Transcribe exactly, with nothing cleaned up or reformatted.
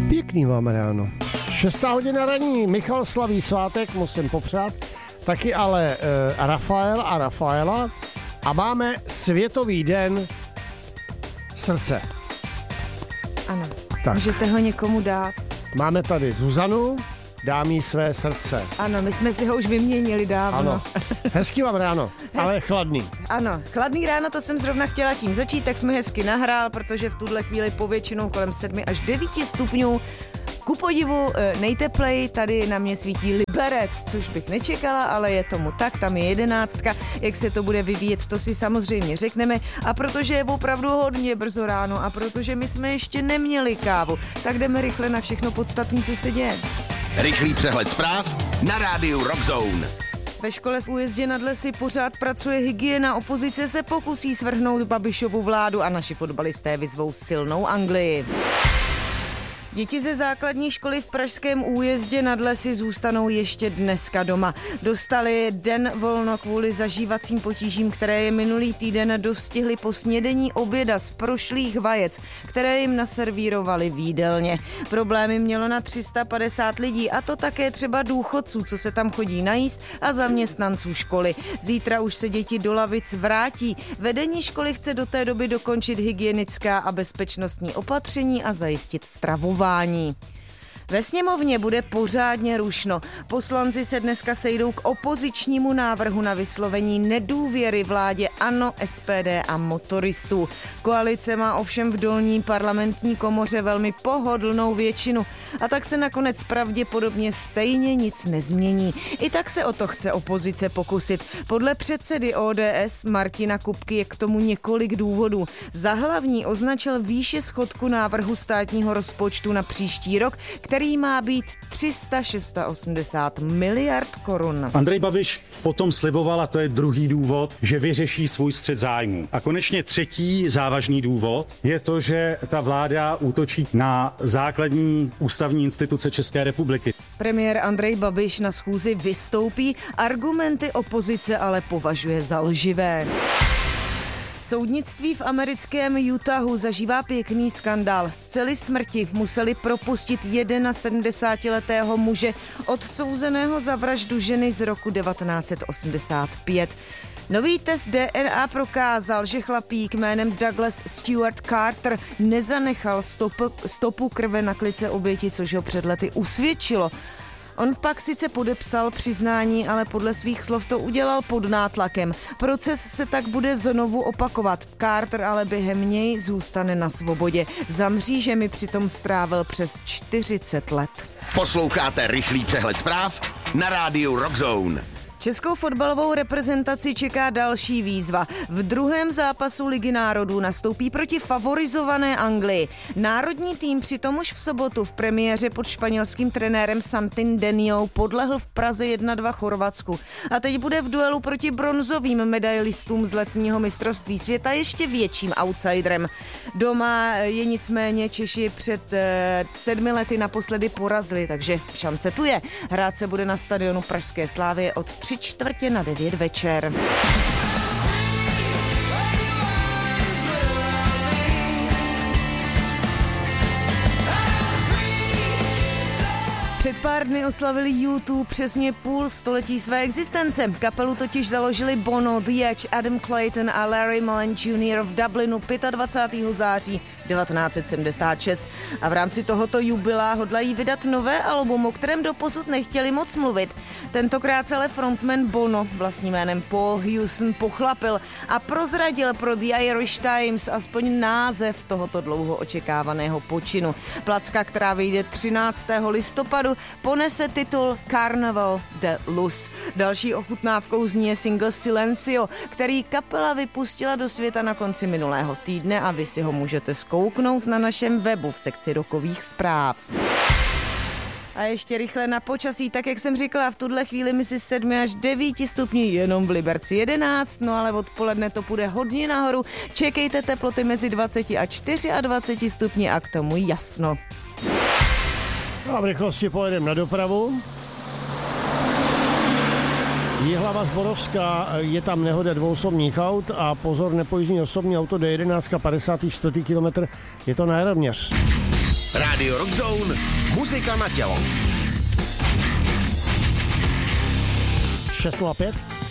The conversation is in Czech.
Pěkný vám ráno. Šestá hodina raní, Michal slaví svátek, musím popřát. Taky ale uh, Rafael a Rafaela. A máme Světový den srdce. Ano, tak. Můžete ho někomu dát. Máme tady Zuzanu, dám jí své srdce. Ano, my jsme si ho už vyměnili dávno. Ano, hezký vám ráno, Hezky. ale chladný. Ano, chladný ráno, to jsem zrovna chtěla tím začít, tak jsme hezky nahrál, protože v tuhle chvíli povětšinou kolem sedmi až devíti stupňů. Ku podivu nejteplej tady na mě svítí Liberec, což bych nečekala, ale je tomu tak, tam je jedenáctka. Jak se to bude vyvíjet, to si samozřejmě řekneme. A protože je opravdu hodně brzo ráno a protože my jsme ještě neměli kávu, tak jdeme rychle na všechno podstatné, co se děje. Rychlý přehled zpráv na rádiu Rockzone. Ve škole v Újezdě nad Lesy pořád pracuje hygiena, opozice se pokusí svrhnout Babišovu vládu a naši fotbalisté vyzvou silnou Anglii. Děti ze základní školy v pražském Újezdě nad Lesy zůstanou ještě dneska doma. Dostali den volno kvůli zažívacím potížím, které je minulý týden dostihly po snědení oběda z prošlých vajec, které jim naservírovali v jídelně. Problémy mělo na tři sta padesát lidí, a to také třeba důchodců, co se tam chodí najíst, a zaměstnanců školy. Zítra už se děti do lavic vrátí. Vedení školy chce do té doby dokončit hygienická a bezpečnostní opatření a zajistit stravování. Ve sněmovně bude pořádně rušno. Poslanci se dneska sejdou k opozičnímu návrhu na vyslovení nedůvěry vládě ANO, S P D a motoristů. Koalice má ovšem v dolní parlamentní komoře velmi pohodlnou většinu a tak se nakonec pravděpodobně stejně nic nezmění. I tak se o to chce opozice pokusit. Podle předsedy O D S Martina Kupky je k tomu několik důvodů. Za hlavní označil výši schodku návrhu státního rozpočtu na příští rok, který má být tři sta osmdesát šest miliard korun. Andrej Babiš potom sliboval, a to je druhý důvod, že vyřeší svůj střet zájmů. A konečně třetí závažný důvod je to, že ta vláda útočí na základní ústavní instituce České republiky. Premiér Andrej Babiš na schůzi vystoupí, argumenty opozice ale považuje za lživé. Soudnictví v americkém Utahu zažívá pěkný skandál. Z cely smrti museli propustit sedmdesátiletého muže odsouzeného za vraždu ženy z roku devatenáct set osmdesát pět. Nový test D N A prokázal, že chlapík jménem Douglas Stewart Carter nezanechal stopu, stopu krve na klice oběti, což ho před lety usvědčilo. On pak sice podepsal přiznání, ale podle svých slov to udělal pod nátlakem. Proces se tak bude znovu opakovat. Carter ale během něj zůstane na svobodě. Za mřížemi přitom strávil přes čtyřicet let. Posloucháte rychlý přehled zpráv na rádiu Rockzone. Českou fotbalovou reprezentaci čeká další výzva. V druhém zápasu Ligy národů nastoupí proti favorizované Anglii. Národní tým přitom už v sobotu v premiéře pod španělským trenérem Santim Deniou podlehl v Praze jedna dva Chorvatsku. A teď bude v duelu proti bronzovým medailistům z letního mistrovství světa ještě větším outsiderem. Doma je nicméně Češi před eh, sedmi lety naposledy porazili, takže šance tu je. Hrát se bude na stadionu Pražské Slávie od tři čtvrtě na devět večer. Před pár dny oslavili U dva přesně půl století své existence. Kapelu totiž založili Bono, The Edge, Adam Clayton a Larry Mullen junior v Dublinu dvacátého pátého září devatenáct set sedmdesát šest. A v rámci tohoto jubilea hodlají vydat nové album, o kterém doposud nechtěli moc mluvit. Tentokrát ale frontman Bono, vlastním jménem Paul Hewson, pochlapil a prozradil pro The Irish Times aspoň název tohoto dlouho očekávaného počinu. Placka, která vyjde třináctého listopadu, ponese titul Carnaval de Luz. Další ochutnávkou zní single Silencio, který kapela vypustila do světa na konci minulého týdne a vy si ho můžete zkouknout na našem webu v sekci rokových zpráv. A ještě rychle na počasí, tak jak jsem říkala, v tuhle chvíli mi si sedmi až devíti stupňů, jenom v Liberci jedenáct, no ale odpoledne to půjde hodně nahoru. Čekejte teploty mezi dvacet a dvaceti čtyřmi stupni a k tomu jasno. No a v rychlosti pojedeme na dopravu. Jihlava Zborovská, je tam nehoda dvou osobních aut a pozor, nepojízdní osobní auto D jedenáct padesát čtyři kilometr, je to nárovněř. Radio Rockzone, muzika na tělo. šest nula pět